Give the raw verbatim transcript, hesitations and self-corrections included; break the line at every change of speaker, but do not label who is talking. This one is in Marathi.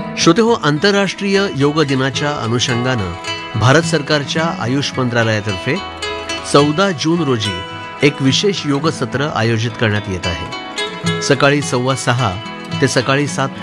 श्रोतेहो, आंतरराष्ट्रीय योग दिनाच्या अनुषंगानं भारत सरकारच्या आयुष मंत्रालयातर्फे चौदा जून रोजी एक विशेष योग सत्र आयोजित करण्यात येत आहे. सकाळी सव्वा सहा ते सकाळी सात